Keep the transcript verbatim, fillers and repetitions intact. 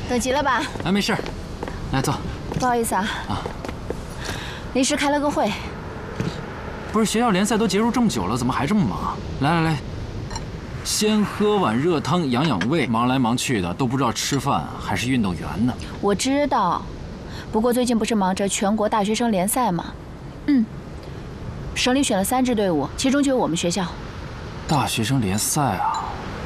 等急了吧？ 哎，没事，来坐。 不好意思啊。啊。临时开了个会。 不是学校联赛都结束这么久了，怎么还这么忙？来来来，先喝碗热汤养养胃。忙来忙去的，都不知道吃饭还是运动员呢。 我知道，不过最近不是忙着全国大学生联赛吗？嗯。省里选了三支队伍，其中就有我们学校。 大学生联赛啊！